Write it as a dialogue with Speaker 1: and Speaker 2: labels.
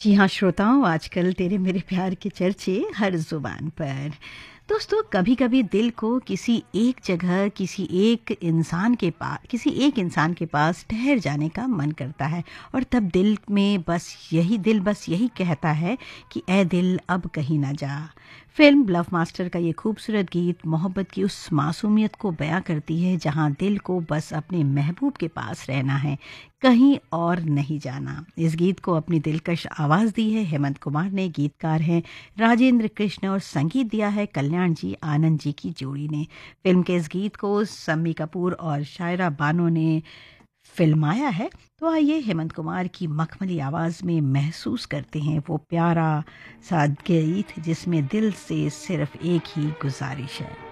Speaker 1: जी हाँ श्रोताओं, आजकल तेरे मेरे प्यार के चर्चे हर जुबान पर। दोस्तों, कभी कभी दिल को किसी एक जगह किसी एक इंसान के पास ठहर जाने का मन करता है। और तब दिल बस यही कहता है कि ए दिल अब कहीं ना जा। फिल्म ब्लफ मास्टर का ये खूबसूरत गीत मोहब्बत की उस मासूमियत को बयां करती है जहां दिल को बस अपने महबूब के पास रहना है, कहीं और नहीं जाना। इस गीत को अपनी दिलकश आवाज़ दी है हेमंत कुमार ने, गीतकार हैं राजेंद्र कृष्ण और संगीत दिया है कल्याण जी आनंद जी की जोड़ी ने। फिल्म के इस गीत को सम्मी कपूर और शायरा बानो ने फिल्माया है। तो आइए हेमंत कुमार की मखमली आवाज़ में महसूस करते हैं वो प्यारा सा गीत जिसमें दिल से सिर्फ एक ही गुजारिश है।